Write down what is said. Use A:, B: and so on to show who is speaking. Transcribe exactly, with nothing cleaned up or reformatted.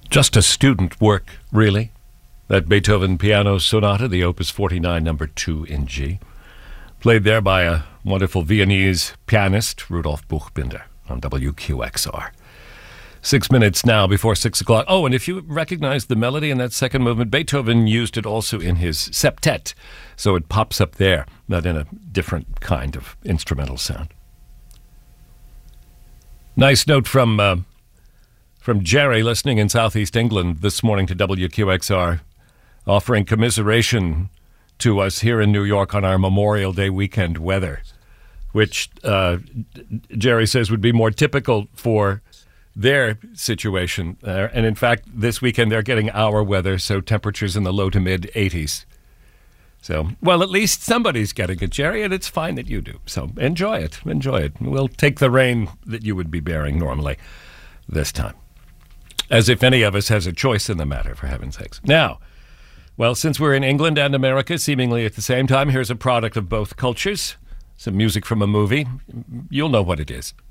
A: Just a student work, really. That Beethoven Piano Sonata, the Opus forty-nine, number two in G. Played there by a wonderful Viennese pianist, Rudolf Buchbinder, on W Q X R. Six minutes now before six o'clock. Oh, and if you recognize the melody in that second movement, Beethoven used it also in his septet, so it pops up there, but in a different kind of instrumental sound. Nice note from uh, from Jerry, listening in southeast England this morning to W Q X R, offering commiseration to us here in New York on our Memorial Day weekend weather, which uh, Jerry says would be more typical for their situation. Uh, and in fact, this weekend they're getting our weather, so temperatures in the low to mid eighties. So, well, at least somebody's getting it, Jerry, and it's fine that you do. So enjoy it. Enjoy it. We'll take the rain that you would be bearing normally this time. As if any of us has a choice in the matter, for heaven's sakes. Now, well, since we're in England and America, seemingly at the same time, here's a product of both cultures. Some music from a movie. You'll know what it is.